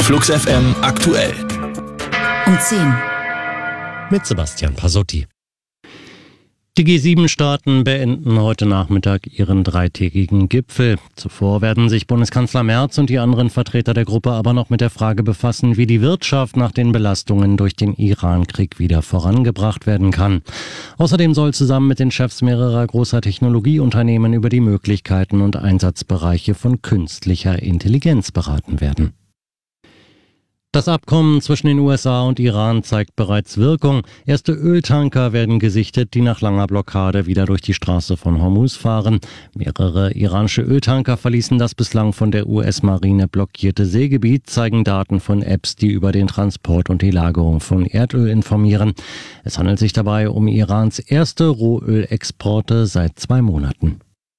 Flux FM aktuell. Um 10. Mit Sebastian Pasotti. Die G7-Staaten beenden heute Nachmittag ihren dreitägigen Gipfel. Zuvor werden sich Bundeskanzler Merz und die anderen Vertreter der Gruppe aber noch mit der Frage befassen, wie die Wirtschaft nach den Belastungen durch den Iran-Krieg wieder vorangebracht werden kann. Außerdem soll zusammen mit den Chefs mehrerer großer Technologieunternehmen über die Möglichkeiten und Einsatzbereiche von künstlicher Intelligenz beraten werden. Das Abkommen zwischen den USA und Iran zeigt bereits Wirkung. Erste Öltanker werden gesichtet, die nach langer Blockade wieder durch die Straße von Hormuz fahren. Mehrere iranische Öltanker verließen das bislang von der US-Marine blockierte Seegebiet, zeigen Daten von Apps, die über den Transport und die Lagerung von Erdöl informieren. Es handelt sich dabei um Irans erste Rohölexporte seit 2 Monaten.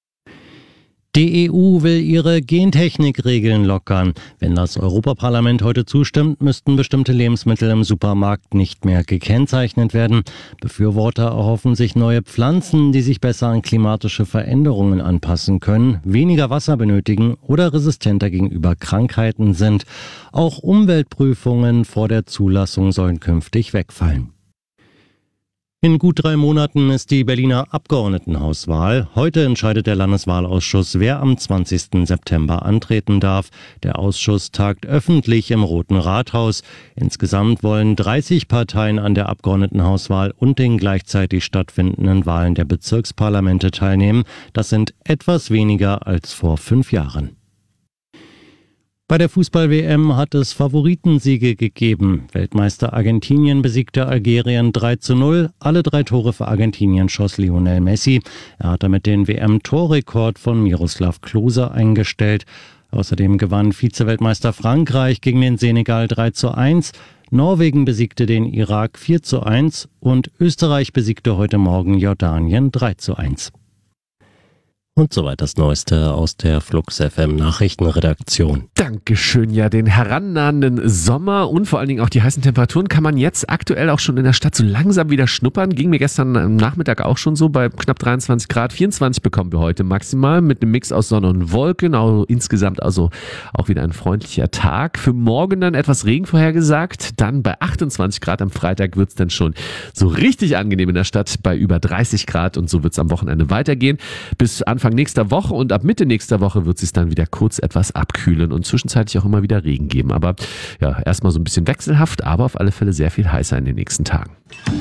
Die EU will ihre Gentechnikregeln lockern. Wenn das Europaparlament heute zustimmt, müssten bestimmte Lebensmittel im Supermarkt nicht mehr gekennzeichnet werden. Befürworter erhoffen sich neue Pflanzen, die sich besser an klimatische Veränderungen anpassen können, weniger Wasser benötigen oder resistenter gegenüber Krankheiten sind. Auch Umweltprüfungen vor der Zulassung sollen künftig wegfallen. In gut 3 Monaten ist die Berliner Abgeordnetenhauswahl. Heute entscheidet der Landeswahlausschuss, wer am 20. September antreten darf. Der Ausschuss tagt öffentlich im Roten Rathaus. Insgesamt wollen 30 Parteien an der Abgeordnetenhauswahl und den gleichzeitig stattfindenden Wahlen der Bezirksparlamente teilnehmen. Das sind etwas weniger als vor 5 Jahren. Bei der Fußball-WM hat es Favoritensiege gegeben. Weltmeister Argentinien besiegte Algerien 3:0. Alle 3 Tore für Argentinien schoss Lionel Messi. Er hat damit den WM-Torrekord von Miroslav Klose eingestellt. Außerdem gewann Vize-Weltmeister Frankreich gegen den Senegal 3:1. Norwegen besiegte den Irak 4:1 und Österreich besiegte heute Morgen Jordanien 3:1. Und soweit das Neueste aus der Flux FM Nachrichtenredaktion. Dankeschön. Ja, den herannahenden Sommer und vor allen Dingen auch die heißen Temperaturen kann man jetzt aktuell auch schon in der Stadt so langsam wieder schnuppern. Ging mir gestern am Nachmittag auch schon so bei knapp 23 Grad. 24 bekommen wir heute maximal mit einem Mix aus Sonne und Wolken. Insgesamt also auch wieder ein freundlicher Tag. Für morgen dann etwas Regen vorhergesagt. Dann bei 28 Grad am Freitag wird es dann schon so richtig angenehm in der Stadt bei über 30 Grad. Und so wird es am Wochenende weitergehen. Bis Anfang nächster Woche und ab Mitte nächster Woche wird es sich dann wieder kurz etwas abkühlen und zwischenzeitlich auch immer wieder Regen geben. Aber ja, erstmal so ein bisschen wechselhaft, aber auf alle Fälle sehr viel heißer in den nächsten Tagen.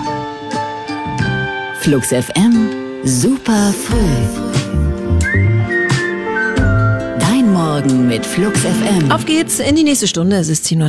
Flux FM, super früh. Dein Morgen mit Flux FM. Auf geht's in die nächste Stunde. Es ist 10:30 Uhr.